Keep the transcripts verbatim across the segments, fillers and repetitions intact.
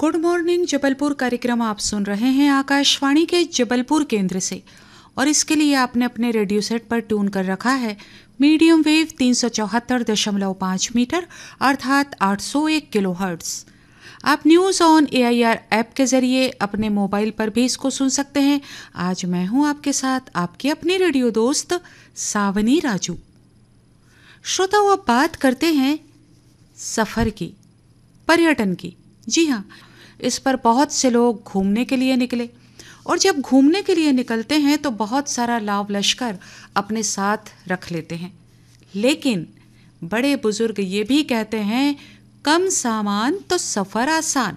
Good morning Jabalpur कार्यक्रम आप सुन रहे हैं आकाशवाणी के जबलपुर केंद्र से, और इसके लिए आपने अपने रेडियो सेट पर ट्यून कर रखा है मीडियम वेव तीन सौ चौहत्तर दशमलव पाँच मीटर अर्थात आठ सौ एक किलो हर्ट्स। आप news on A I R app के ज़रिए अपने मोबाइल पर भी इसको सुन सकते हैं। आज मैं हूं आपके साथ आपकी अपनी रेडियो दोस्त सावनी राजू। श्रोताओ, अब बात करते हैं सफ़र की, पर्यटन की। जी हाँ, इस पर बहुत से लोग घूमने के लिए निकले, और जब घूमने के लिए निकलते हैं तो बहुत सारा लाव लश्कर अपने साथ रख लेते हैं। लेकिन बड़े बुजुर्ग ये भी कहते हैं, कम सामान तो सफ़र आसान।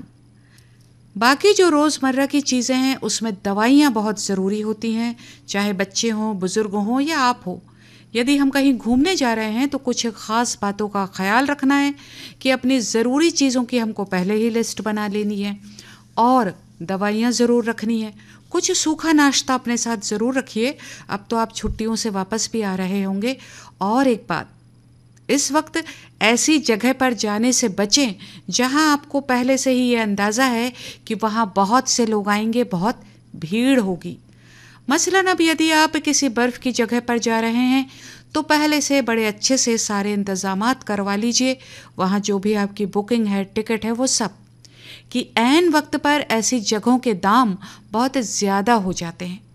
बाकी जो रोज़मर्रा की चीज़ें हैं उसमें दवाइयाँ बहुत ज़रूरी होती हैं, चाहे बच्चे हों, बुजुर्ग हों या आप हो। यदि हम कहीं घूमने जा रहे हैं तो कुछ ख़ास बातों का ख्याल रखना है कि अपनी ज़रूरी चीज़ों की हमको पहले ही लिस्ट बना लेनी है, और दवाइयाँ ज़रूर रखनी है। कुछ सूखा नाश्ता अपने साथ ज़रूर रखिए। अब तो आप छुट्टियों से वापस भी आ रहे होंगे। और एक बात, इस वक्त ऐसी जगह पर जाने से बचें जहां आपको पहले से ही ये अंदाज़ा है कि वहां बहुत से लोग आएंगे, बहुत भीड़ होगी। मसलन अब यदि आप किसी बर्फ़ की जगह पर जा रहे हैं तो पहले से बड़े अच्छे से सारे इंतज़ामात करवा लीजिए। वहाँ जो भी आपकी बुकिंग है, टिकट है, वो सब, कि ऐन वक्त पर ऐसी जगहों के दाम बहुत ज़्यादा हो जाते हैं।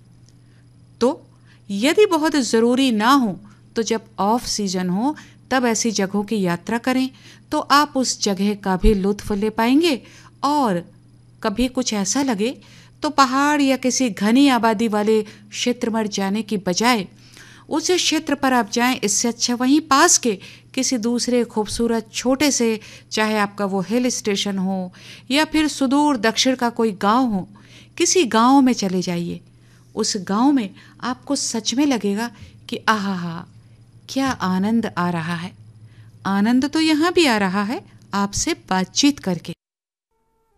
तो यदि बहुत ज़रूरी ना हो तो जब ऑफ सीज़न हो तब ऐसी जगहों की यात्रा करें, तो आप उस जगह का भी लुत्फ़ ले पाएंगे। और कभी कुछ ऐसा लगे तो पहाड़ या किसी घनी आबादी वाले क्षेत्र में जाने की बजाय उस क्षेत्र पर आप जाएं। इससे अच्छा वहीं पास के किसी दूसरे खूबसूरत छोटे से, चाहे आपका वो हिल स्टेशन हो या फिर सुदूर दक्षिण का कोई गांव हो, किसी गांव में चले जाइए। उस गांव में आपको सच में लगेगा कि आहा हा, क्या आनंद आ रहा है। आनंद तो यहाँ भी आ रहा है आपसे बातचीत करके।